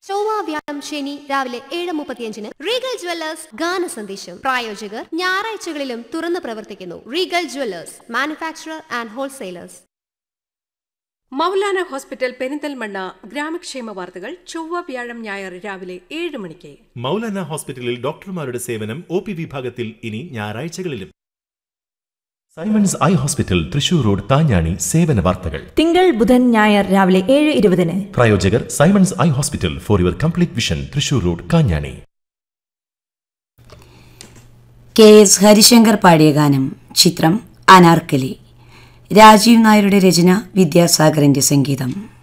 ചൊവ്വ വ്യാഴം ശനി രാവിലെ 7:35 റീഗൽ ജ്വല്ലേഴ്സ് ഗാന സന്ദേശം. പ്രായോജകർ ഞായറാഴ്ചകളിലും തുറന്നു പ്രവർത്തിക്കുന്നു. Regal Jewellers, manufacturer and wholesalers. Maulana hospital Perinthalmanna ഗ്രാമക്ഷേമ വാർത്തകൾ ചൊവ്വ വ്യാഴം ഞായർ രാവിലെ 7 മണിക്ക്. മൗലാന ഹോസ്പിറ്റലിൽ ഡോക്ടർമാരുടെ സേവനം OP വിഭാഗത്തിൽ ഇനി ഞായറാഴ്ചകളിലും. Symons eye hospital Thrissur road താഞ്ഞാണി സേവന വാർത്തകൾ തിങ്കൾ ബുധൻ ഞായർ രാവിലെ 7:20. പ്രായോജകർ Symons eye hospital for your complete vision Thrissur road Kanjani. KS Harishankar പാടിയ ഗാനം. ചിത്രം അനാർക്കലി. രാജീവ് നായരുടെ രചന, വിദ്യാസാഗറിന്റെ സംഗീതം.